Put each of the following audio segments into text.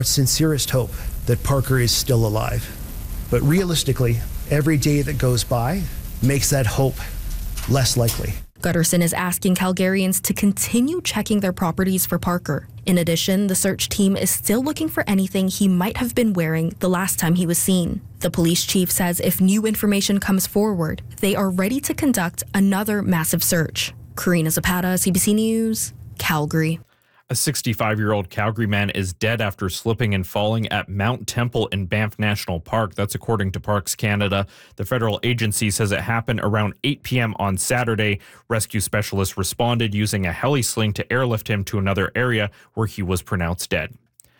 Sincerest hope that Parker is still alive. But realistically, every day that goes by makes that hope less likely. Gutterson is asking Calgarians to continue checking their properties for Parker. In addition, the search team is still looking for anything he might have been wearing the last time he was seen. The police chief says if new information comes forward, they are ready to conduct another massive search. Karina Zapata, CBC News, Calgary. A 65-year-old Calgary man is dead after slipping and falling at Mount Temple in Banff National Park. That's according to Parks Canada. The federal agency says it happened around 8 p.m. on Saturday. Rescue specialists responded using a heli sling to airlift him to another area where he was pronounced dead.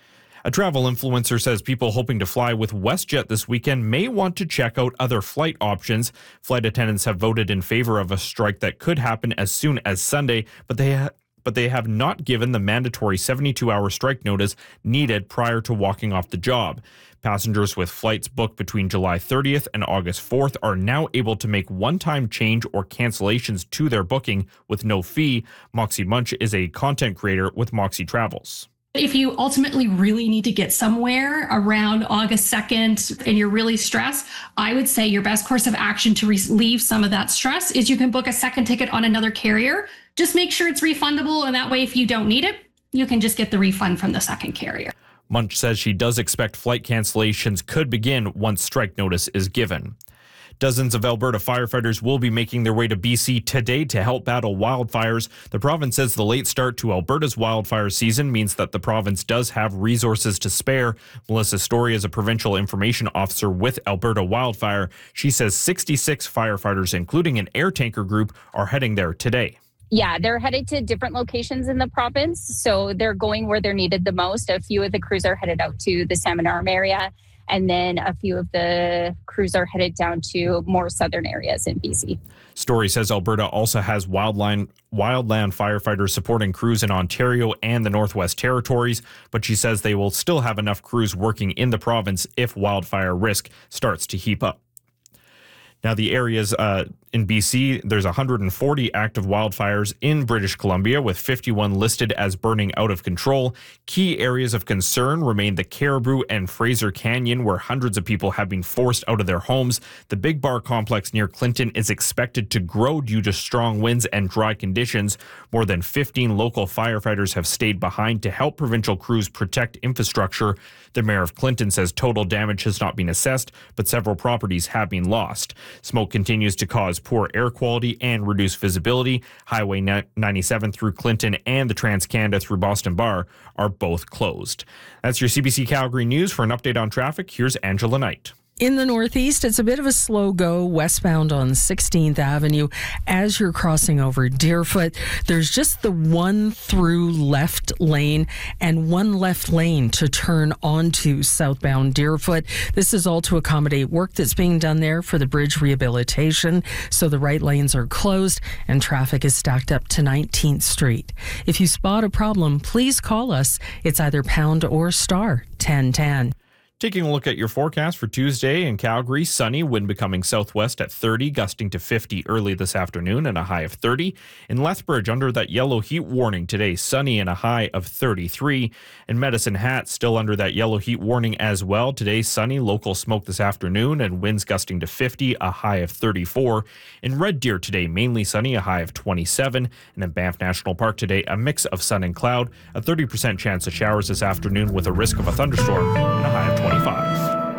A travel influencer says people hoping to fly with WestJet this weekend may want to check out other flight options. Flight attendants have voted in favor of a strike that could happen as soon as Sunday, but they have not given the mandatory 72-hour strike notice needed prior to walking off the job. Passengers with flights booked between July 30th and August 4th are now able to make one-time change or cancellations to their booking with no fee. Moxie Munch is a content creator with Moxie Travels. If you ultimately really need to get somewhere around August 2nd and you're really stressed, I would say your best course of action to relieve some of that stress is you can book a second ticket on another carrier. Just make sure it's refundable, and that way if you don't need it, you can just get the refund from the second carrier. Munch says she does expect flight cancellations could begin once strike notice is given. Dozens of Alberta firefighters will be making their way to BC today to help battle wildfires. The province says the late start to Alberta's wildfire season means that the province does have resources to spare. Melissa Story is a provincial information officer with Alberta Wildfire. She says 66 firefighters, including an air tanker group, are heading there today. Yeah, they're headed to different locations in the province, so they're going where they're needed the most. A few of the crews are headed out to the Salmon Arm area, and then a few of the crews are headed down to more southern areas in BC. Story says Alberta also has wildland firefighters supporting crews in Ontario and the Northwest Territories, but she says they will still have enough crews working in the province if wildfire risk starts to heap up. Now, the areas in BC, there's 140 active wildfires in British Columbia, with 51 listed as burning out of control. Key areas of concern remain the Caribou and Fraser Canyon, where hundreds of people have been forced out of their homes. The Big Bar complex near Clinton is expected to grow due to strong winds and dry conditions. More than 15 local firefighters have stayed behind to help provincial crews protect infrastructure. The mayor of Clinton says total damage has not been assessed, but several properties have been lost. Smoke continues to cause poor air quality and reduce visibility. Highway 97 through Clinton and the Trans-Canada through Boston Bar are both closed. That's your CBC Calgary News. For an update on traffic, here's Angela Knight. In the Northeast, it's a bit of a slow go westbound on 16th Avenue as you're crossing over Deerfoot. There's just the one through left lane and one left lane to turn onto southbound Deerfoot. This is all to accommodate work that's being done there for the bridge rehabilitation. So the right lanes are closed and traffic is stacked up to 19th Street. If you spot a problem, please call us. It's either pound or star 1010. Taking a look at your forecast for Tuesday in Calgary, sunny, wind becoming southwest at 30, gusting to 50 early this afternoon and a high of 30. In Lethbridge, under that yellow heat warning today, sunny and a high of 33. In Medicine Hat, still under that yellow heat warning as well. Today, sunny, local smoke this afternoon and winds gusting to 50, a high of 34. In Red Deer today, mainly sunny, a high of 27. And in Banff National Park today, a mix of sun and cloud, a 30% chance of showers this afternoon with a risk of a thunderstorm and a high of 20.